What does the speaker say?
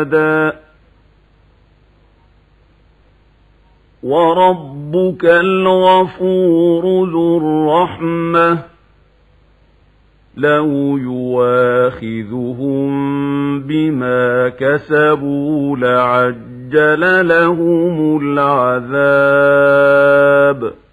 وربك الغفور ذو الرحمة لو يواخذهم بما كسبوا لعجل لهم العذاب